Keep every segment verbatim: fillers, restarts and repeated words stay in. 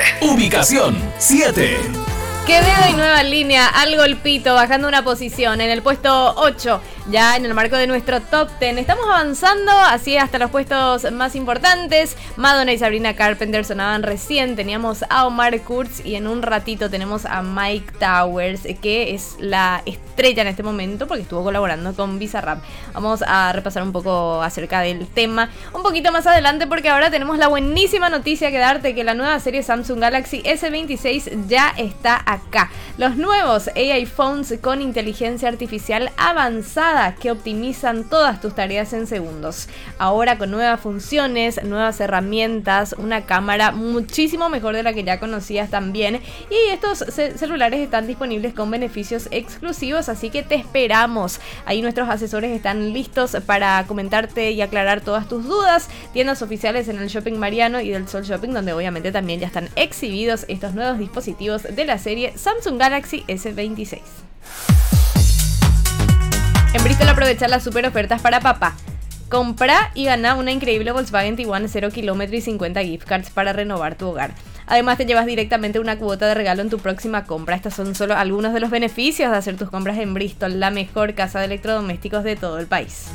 Ubicación siete. Quevedo y Nueva Línea, al golpito, bajando una posición en el puesto ocho, ya en el marco de nuestro top diez. Estamos avanzando así hasta los puestos más importantes. Madonna y Sabrina Carpenter sonaban recién, teníamos a Omar Kurz y en un ratito tenemos a Mike Towers, que es la estrella en este momento porque estuvo colaborando con Bizarrap. Vamos a repasar un poco acerca del tema un poquito más adelante, porque ahora tenemos la buenísima noticia que darte, que la nueva serie Samsung Galaxy ese veintiséis ya está acá. Los nuevos A I Phones con inteligencia artificial avanzada que optimizan todas tus tareas en segundos. Ahora con nuevas funciones, nuevas herramientas, una cámara muchísimo mejor de la que ya conocías también. Y estos ce- celulares están disponibles con beneficios exclusivos, así que te esperamos. Ahí nuestros asesores están listos para comentarte y aclarar todas tus dudas. Tiendas oficiales en el Shopping Mariano y del Sol Shopping, donde obviamente también ya están exhibidos estos nuevos dispositivos de la serie Samsung Galaxy ese veintiséis. En Bristol aprovechar las super ofertas para papá. Compra y gana una increíble Volkswagen Tiguan cero kilómetros y cincuenta gift cards para renovar tu hogar. Además te llevas directamente una cuota de regalo en tu próxima compra. Estos son solo algunos de los beneficios de hacer tus compras en Bristol, la mejor casa de electrodomésticos de todo el país.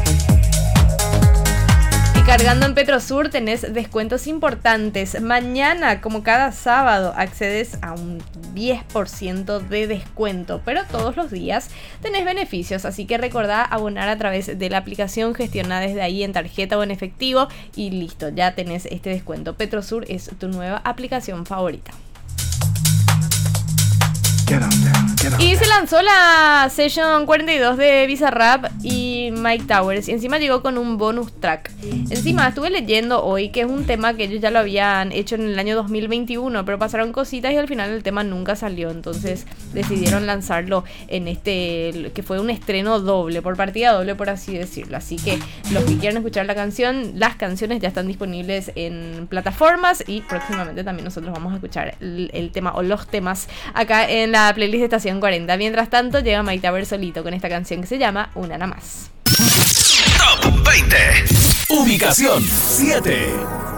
Cargando en Petrosur tenés descuentos importantes. Mañana, como cada sábado, accedes a un diez por ciento de descuento, pero todos los días tenés beneficios, así que recordá abonar a través de la aplicación, gestiona desde ahí en tarjeta o en efectivo y listo, ya tenés este descuento. Petrosur es tu nueva aplicación favorita. Get on down, get on Y down. se lanzó la Session cuarenta y dos de Bizarrap y Mike Towers, y encima llegó con un bonus track. Encima estuve leyendo hoy que es un tema que ellos ya lo habían hecho en el año dos mil veintiuno, pero pasaron cositas y al final el tema nunca salió, entonces decidieron lanzarlo en este, que fue un estreno doble, por partida doble por así decirlo. Así que los que quieran escuchar la canción, las canciones ya están disponibles en plataformas y próximamente también nosotros vamos a escuchar el, el tema o los temas acá en la playlist de Estación cuarenta. Mientras tanto llega Mike Towers solito con esta canción que se llama Una Nada Más. Top veinte. Ubicación siete.